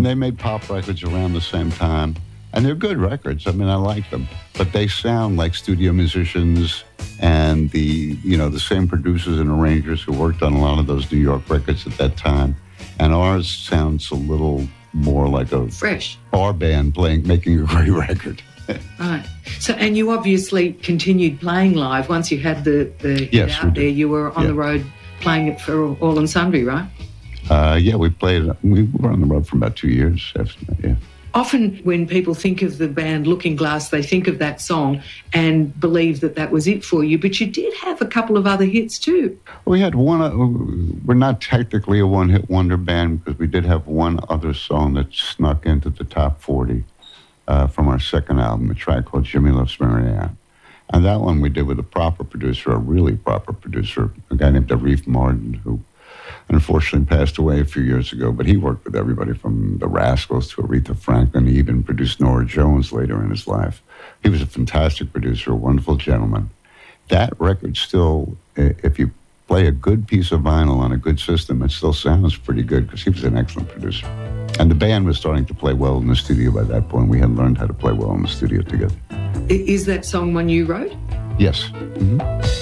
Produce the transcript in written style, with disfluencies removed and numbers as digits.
And they made pop records around the same time. And they're good records. I mean, I like them. But they sound like studio musicians and the same producers and arrangers who worked on a lot of those New York records at that time. And ours sounds a little more like a fresh bar band making a great record. Right. So, and you obviously continued playing live once you had the hit out there. You were on the road playing it for all and sundry, right? We were on the road for about 2 years after that, yeah. Often when people think of the band Looking Glass, they think of that song and believe that was it for you. But you did have a couple of other hits too. We had one. We're not technically a one-hit wonder band because we did have one other song that snuck into the top 40 from our second album, a track called Jimmy Loves Marianne. And that one we did with a really proper producer, a guy named Arif Martin, who unfortunately passed away a few years ago, but he worked with everybody from the Rascals to Aretha Franklin. He even produced Norah Jones later in his life. He was a fantastic producer, a wonderful gentleman. That record still, if you play a good piece of vinyl on a good system, it still sounds pretty good because he was an excellent producer. And the band was starting to play well in the studio by that point. We had learned how to play well in the studio together. Is that song one you wrote? Yes. Mm-hmm.